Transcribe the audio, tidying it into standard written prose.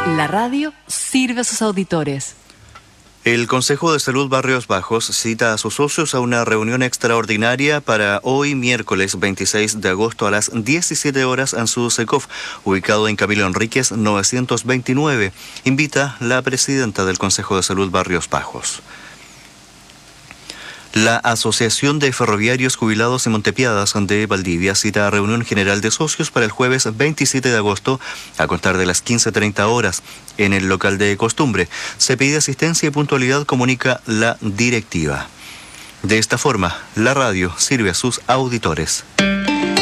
La radio sirve a sus auditores. El Consejo de Salud Barrios Bajos cita a sus socios a una reunión extraordinaria para hoy, miércoles 26 de agosto a las 17 horas en su SECOF, ubicado en Camilo Enríquez 929. Invita la presidenta del Consejo de Salud Barrios Bajos. La Asociación de Ferroviarios Jubilados y Montepiadas de Valdivia cita a reunión general de socios para el jueves 27 de agosto a contar de las 15:30 horas en el local de costumbre. Se pide asistencia y puntualidad, comunica la directiva. De esta forma, la radio sirve a sus auditores.